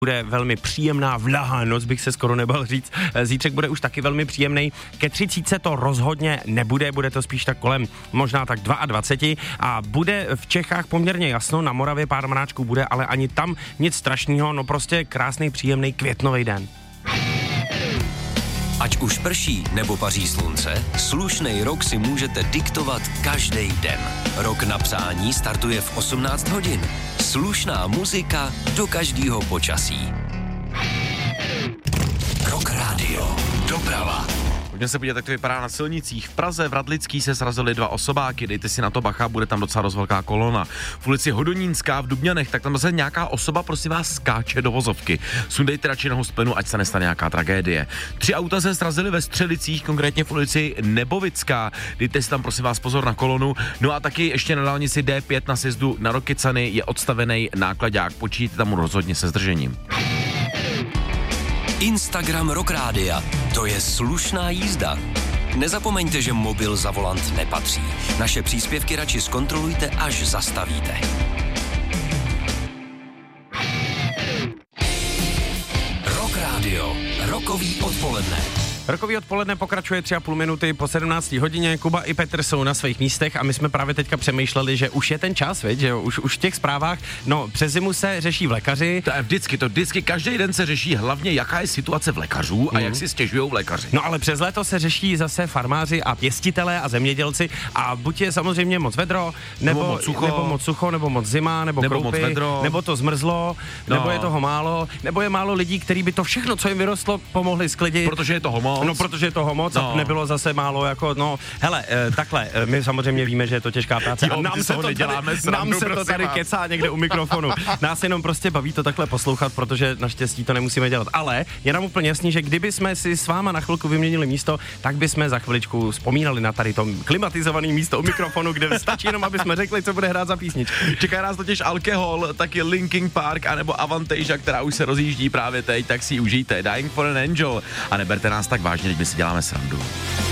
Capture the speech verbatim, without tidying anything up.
bude velmi příjemná vlahá noc, bych se skoro nebal říct. Zítřek bude už taky velmi příjemný. Ke třicítce to rozhodně nebude, bude to spíš tak kolem možná tak dvacet dva a bude v Čechách poměrně jasno, na Moravě pár mráčků bude, ale ani tam nic strašného, no prostě krásný, příjemný květnový den. Ať už prší nebo paří slunce, slušnej rok si můžete diktovat každý den. Rok na přání startuje v osmnáct hodin. Slušná muzika do každého počasí. Rock Radio. Doprava. Pojďme se podívat, jak to vypadá na silnicích. V Praze v Radlický se srazily dva osobáky, dejte si na to bacha, bude tam docela dost velká kolona. V ulici Hodonínská v Dubňanech, tak tam zase nějaká osoba, prosím vás, skáče do vozovky. Sundejte radši nohu z plynu, ať se nestane nějaká tragédie. Tři auta se srazily ve Střelicích, konkrétně v ulici Nebovická. Dejte si tam, prosím vás, pozor na kolonu. No a taky ještě na dálnici D pět na sjezdu na Rokycany je odstavený nákladák. Počítejte tam rozhodně se zdržením. Instagram Rock Rádia. To je slušná jízda. Nezapomeňte, že mobil za volant nepatří. Naše příspěvky radši zkontrolujte, až zastavíte. Rock Radio. Rokový odpoledne. Rokový odpoledne pokračuje tři a půl minuty po sedmnácté hodině. Kuba i Petr jsou na svých místech a my jsme právě teďka přemýšleli, že už je ten čas, viď? Že jo? Už, už v těch zprávách, no přes zimu se řeší v lékaři. To je vždycky, to vždycky, každý den se řeší hlavně, jaká je situace v lékařů a mm. jak si stěžujou v lékaři. No ale přes léto se řeší zase farmáři a pěstitelé a zemědělci a buď je samozřejmě moc vedro, nebo, nebo, moc, sucho, nebo moc sucho, nebo moc zima, nebo, nebo kroupy, moc vedro, nebo to zmrzlo, no. nebo je toho málo, nebo je málo lidí, kteří by to všechno, co jim vyrostlo, pomohli sklidit. Protože je toho moc. No, protože je toho moc no. a nebylo zase málo jako, no, hele, e, takhle, e, my samozřejmě víme, že je to těžká práce jo, a nám se to tady, nám se to tady kecá někde u mikrofonu. Nás jenom prostě baví to takhle poslouchat, protože naštěstí to nemusíme dělat. Ale je nám úplně jasný, že kdyby jsme si s váma na chvilku vyměnili místo, tak bychom za chviličku vzpomínali na tady to klimatizované místo u mikrofonu, kde stačí jenom, aby jsme řekli, co bude hrát za písničku. Čeká nás totiž Alkohol, taky Linkin Park, anebo Avantasia, která už se rozjíždí právě teď, tak si ji užijte. Dying for an Angel. A neberte nás tak vážně, teď my si děláme srandu.